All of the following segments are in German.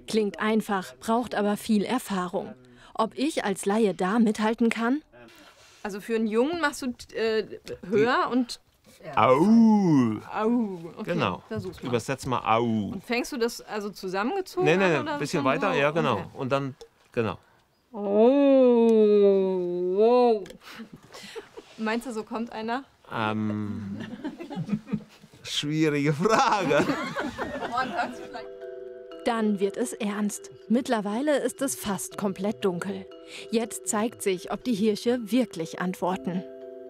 Klingt einfach, braucht aber viel Erfahrung. Ob ich als Laie da mithalten kann? Also für einen Jungen machst du höher und... Au. Au. Okay, Genau. versuch's mal. Übersetz mal au. Und fängst du das also zusammengezogen Nee, an? ein bisschen weiter, so? ja genau. Okay. Und dann, genau. Oh. Meinst du, so kommt einer? Schwierige Frage. Dann wird es ernst. Mittlerweile ist es fast komplett dunkel. Jetzt zeigt sich, ob die Hirsche wirklich antworten.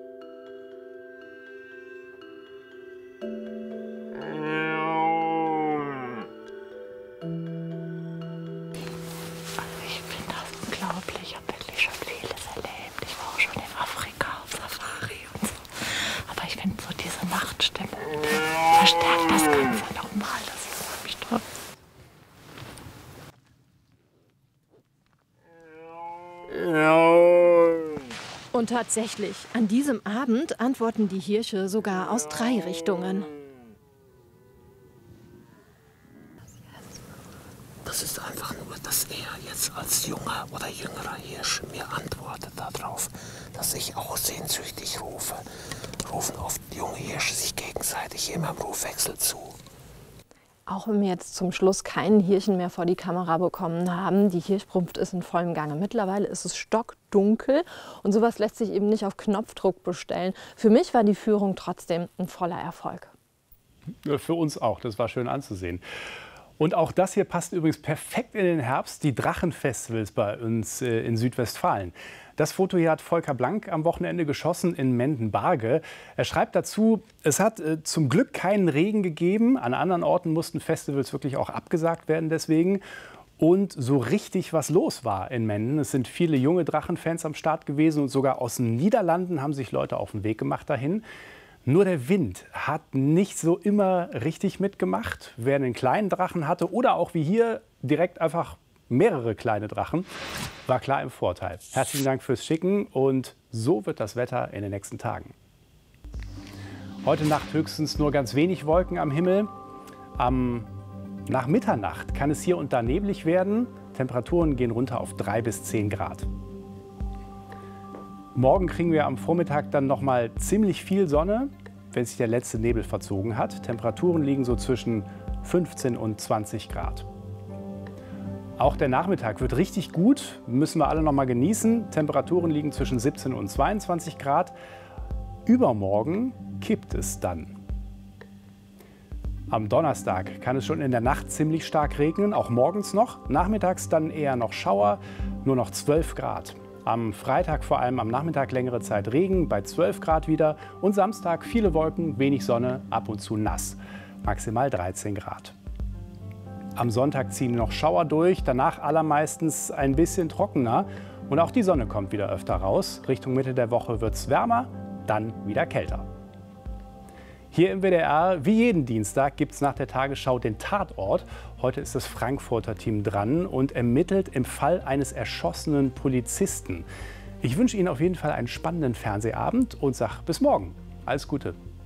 Ich finde das unglaublich. Ich habe wirklich schon vieles erlebt. Ich war auch schon in Afrika auf Safari und so. Aber ich finde so diese Nachtstimmung verstärkt das Ganze nochmal. Das ist mich toll. Und tatsächlich, an diesem Abend antworten die Hirsche sogar aus 3 Richtungen. Das ist einfach nur, dass er jetzt als junger oder jüngerer Hirsch mir antwortet darauf, dass ich auch sehnsüchtig rufe. Rufen oft junge Hirsche sich gegenseitig immer im Rufwechsel zu. Auch wenn wir jetzt zum Schluss keinen Hirschen mehr vor die Kamera bekommen haben, die Hirschbrunft ist in vollem Gange. Mittlerweile ist es stockdunkel und sowas lässt sich eben nicht auf Knopfdruck bestellen. Für mich war die Führung trotzdem ein voller Erfolg. Für uns auch, das war schön anzusehen. Und auch das hier passt übrigens perfekt in den Herbst, die Drachenfestivals bei uns in Südwestfalen. Das Foto hier hat Volker Blank am Wochenende geschossen in Mendenbarge. Er schreibt dazu, es hat zum Glück keinen Regen gegeben. An anderen Orten mussten Festivals wirklich auch abgesagt werden deswegen. Und so richtig was los war in Menden. Es sind viele junge Drachenfans am Start gewesen und sogar aus den Niederlanden haben sich Leute auf den Weg gemacht dahin. Nur der Wind hat nicht so immer richtig mitgemacht. Wer einen kleinen Drachen hatte oder auch wie hier direkt einfach mehrere kleine Drachen, war klar im Vorteil. Herzlichen Dank fürs Schicken und so wird das Wetter in den nächsten Tagen. Heute Nacht höchstens nur ganz wenig Wolken am Himmel. Nach Mitternacht kann es hier und da neblig werden. Temperaturen gehen runter auf 3 bis 10 Grad. Morgen kriegen wir am Vormittag dann noch mal ziemlich viel Sonne, wenn sich der letzte Nebel verzogen hat. Temperaturen liegen so zwischen 15 und 20 Grad. Auch der Nachmittag wird richtig gut, müssen wir alle noch mal genießen. Temperaturen liegen zwischen 17 und 22 Grad. Übermorgen kippt es dann. Am Donnerstag kann es schon in der Nacht ziemlich stark regnen, auch morgens noch. Nachmittags dann eher noch Schauer, nur noch 12 Grad. Am Freitag vor allem am Nachmittag längere Zeit Regen, bei 12 Grad wieder. Und Samstag viele Wolken, wenig Sonne, ab und zu nass, maximal 13 Grad. Am Sonntag ziehen noch Schauer durch, danach allermeistens ein bisschen trockener. Und auch die Sonne kommt wieder öfter raus. Richtung Mitte der Woche wird es wärmer, dann wieder kälter. Hier im WDR, wie jeden Dienstag, gibt es nach der Tagesschau den Tatort. Heute ist das Frankfurter Team dran und ermittelt im Fall eines erschossenen Polizisten. Ich wünsche Ihnen auf jeden Fall einen spannenden Fernsehabend und sage bis morgen. Alles Gute.